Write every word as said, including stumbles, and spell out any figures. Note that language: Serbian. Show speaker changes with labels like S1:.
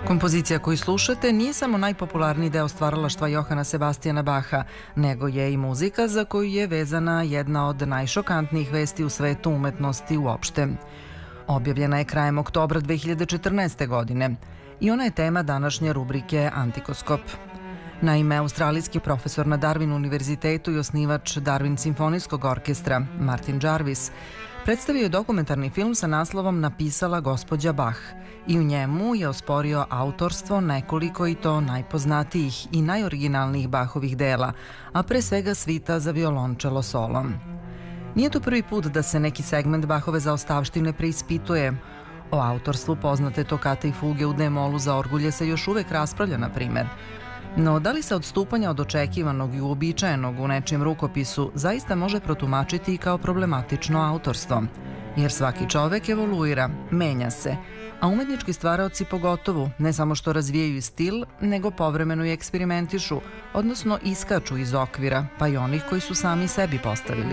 S1: Kompozicija koju slušate nije samo najpopularniji deo stvaralaštva Johana Sebastijana Baha, nego je i muzika za koju je vezana jedna od najšokantnijih vesti u svetu umetnosti uopšte. Objavljena je krajem oktobra dve hiljade četrnaeste. godine i ona je tema današnje rubrike Antikoskop. Naime, australijski profesor na Darwin univerzitetu i osnivač Darwin simfonijskog orkestra, Martin Jarvis, predstavio je dokumentarni film sa naslovom Napisala gospođa Bach i u njemu je osporio autorstvo nekoliko i to najpoznatijih i najoriginalnijih Bachovih dela, a pre svega svita za violončelo solom. Nije to prvi put da se neki segment Bachove zaostavštine preispituje. O autorstvu poznate tokate i fuge u D-molu za orgulje se još uvek raspravlja, na primer. No, da li se odstupanja od očekivanog i uobičajenog u nečijem rukopisu zaista može protumačiti i kao problematično autorstvo? Jer svaki čovek evoluira, menja se, a umetnički stvaraoci pogotovo ne samo što razvijaju stil, nego povremeno i eksperimentišu, odnosno iskaču iz okvira, pa i onih koji su sami sebi postavili.